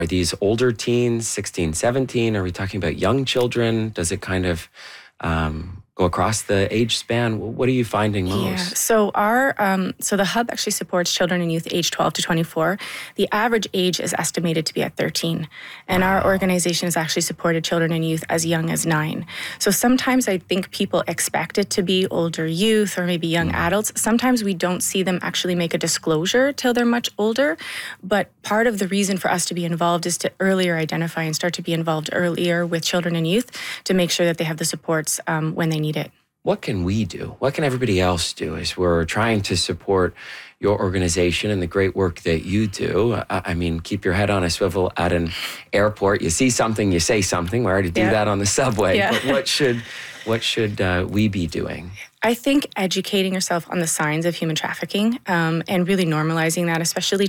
Are these older teens, 16, 17? Are we talking about young children? Does it kind of go across the age span? What are you finding most? Yeah, so the hub actually supports children and youth age 12 to 24. The average age is estimated to be at 13. And our organization has actually supported children and youth as young as 9. So sometimes I think people expect it to be older youth or maybe young adults. Sometimes we don't see them actually make a disclosure till they're much older. But part of the reason for us to be involved is to earlier identify and start to be involved earlier with children and youth to make sure that they have the supports when they need it. What can we do? What can everybody else do as we're trying to support your organization and the great work that you do? I mean, keep your head on a swivel at an airport. You see something, you say something. We already do that on the subway. Yeah. But what should we be doing? I think educating yourself on the signs of human trafficking and really normalizing that, especially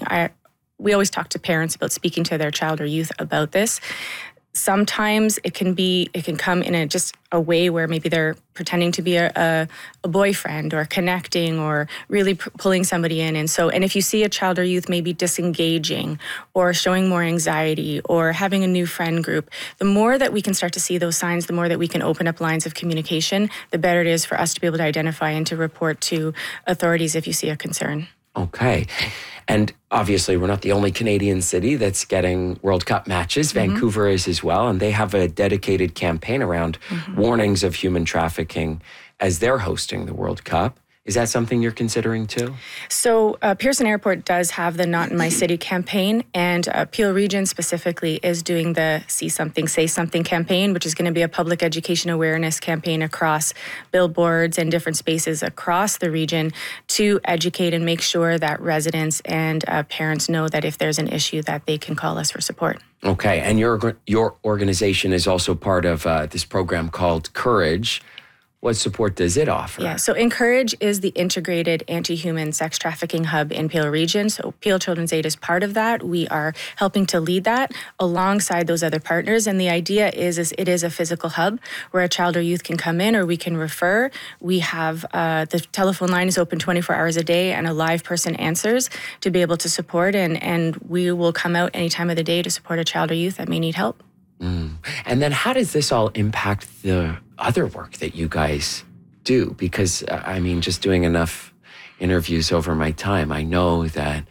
we always talk to parents about speaking to their child or youth about this. Sometimes it can come in just a way where maybe they're pretending to be a boyfriend or connecting or really pulling somebody in. And if you see a child or youth maybe disengaging or showing more anxiety or having a new friend group, the more that we can start to see those signs, the more that we can open up lines of communication, the better it is for us to be able to identify and to report to authorities if you see a concern. Okay. And obviously, we're not the only Canadian city that's getting World Cup matches. Vancouver is as well. And they have a dedicated campaign around warnings of human trafficking as they're hosting the World Cup. Is that something you're considering too? So Pearson Airport does have the Not in My City campaign, and Peel Region specifically is doing the See Something, Say Something campaign, which is going to be a public education awareness campaign across billboards and different spaces across the region to educate and make sure that residents and parents know that if there's an issue that they can call us for support. Okay, and your organization is also part of this program called Courage. What support does it offer? Yeah, so Encourage is the integrated anti-human sex trafficking hub in Peel Region. So Peel Children's Aid is part of that. We are helping to lead that alongside those other partners. And the idea is it is a physical hub where a child or youth can come in or we can refer. We have the telephone line is open 24 hours a day and a live person answers to be able to support. And we will come out any time of the day to support a child or youth that may need help. And then how does this all impact the other work that you guys do? Because, just doing enough interviews over my time, I know that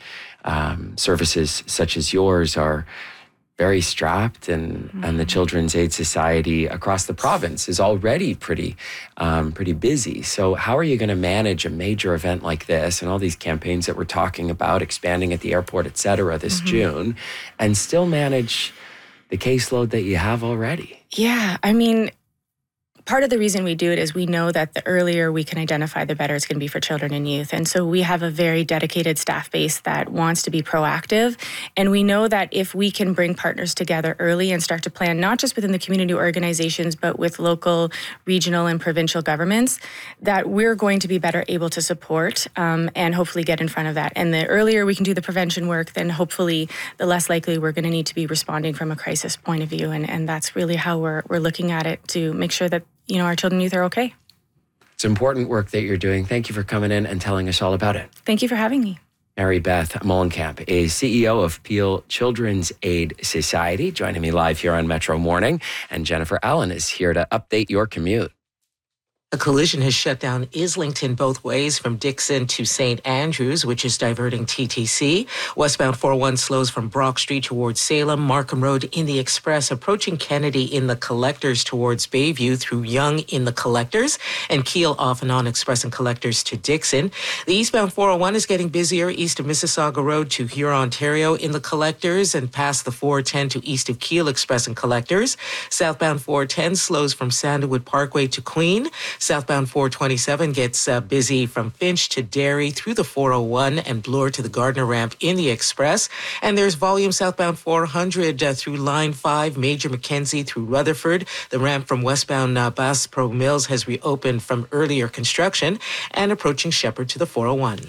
services such as yours are very strapped and the Children's Aid Society across the province is already pretty busy. So how are you going to manage a major event like this and all these campaigns that we're talking about, expanding at the airport, et cetera, this June, and still manage the caseload that you have already? Yeah, part of the reason we do it is we know that the earlier we can identify, the better it's going to be for children and youth. And so we have a very dedicated staff base that wants to be proactive. And we know that if we can bring partners together early and start to plan, not just within the community organizations, but with local, regional, and provincial governments, that we're going to be better able to support and hopefully get in front of that. And the earlier we can do the prevention work, then hopefully the less likely we're going to need to be responding from a crisis point of view. And that's really how we're looking at it to make sure that our children and youth are okay. It's important work that you're doing. Thank you for coming in and telling us all about it. Thank you for having me. Mary Beth Molenkamp is CEO of Peel Children's Aid Society, joining me live here on Metro Morning. And Jennifer Allen is here to update your commute. A collision has shut down Islington both ways from Dixon to St. Andrews, which is diverting TTC. Westbound 401 slows from Brock Street towards Salem, Markham Road in the Express, approaching Kennedy in the Collectors towards Bayview through Yonge in the Collectors, and Keele off and on Express and Collectors to Dixon. The eastbound 401 is getting busier east of Mississauga Road to Huron, Ontario in the Collectors and past the 410 to east of Keele Express and Collectors. Southbound 410 slows from Sandalwood Parkway to Queen. Southbound 427 gets busy from Finch to Derry through the 401 and Bloor to the Gardner ramp in the Express. And there's volume southbound 400 through Line 5, Major Mackenzie through Rutherford. The ramp from westbound Bass Pro Mills has reopened from earlier construction and approaching Shepherd to the 401.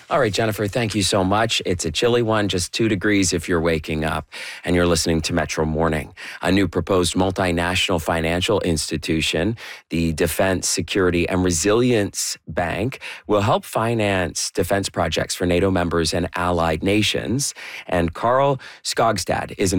All right, Jennifer, thank you so much. It's a chilly one, just 2 degrees if you're waking up, and you're listening to Metro Morning. A new proposed multinational financial institution, the Defense, Security, and Resilience Bank, will help finance defense projects for NATO members and allied nations. And Carl Skogstad is an